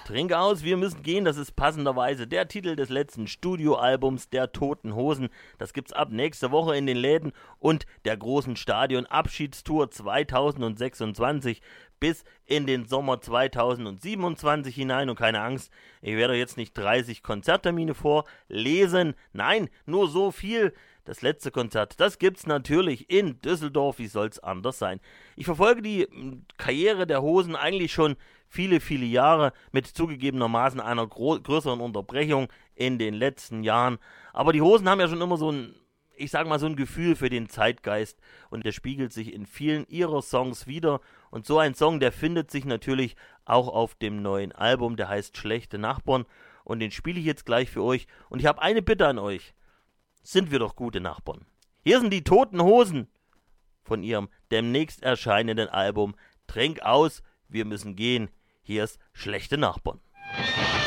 Trink aus, wir müssen gehen, das ist passenderweise der Titel des letzten Studioalbums der Toten Hosen. Das gibt's ab nächste Woche in den Läden und der großen Stadion-Abschiedstour 2026 bis in den Sommer 2027 hinein. Und keine Angst, ich werde jetzt nicht 30 Konzerttermine vorlesen. Nein, nur so viel. Das letzte Konzert, das gibt's natürlich in Düsseldorf, wie soll's anders sein. Ich verfolge die Karriere der Hosen eigentlich schon viele, viele Jahre mit zugegebenermaßen einer größeren Unterbrechung in den letzten Jahren. Aber die Hosen haben ja schon immer so ein, ich sag mal, so ein Gefühl für den Zeitgeist und der spiegelt sich in vielen ihrer Songs wieder. Und so ein Song, der findet sich natürlich auch auf dem neuen Album, der heißt Schlechte Nachbarn und den spiele ich jetzt gleich für euch. Und ich habe eine Bitte an euch. Sind wir doch gute Nachbarn. Hier sind die Toten Hosen von ihrem demnächst erscheinenden Album Trink aus, wir müssen gehen. Hier ist Schlechte Nachbarn.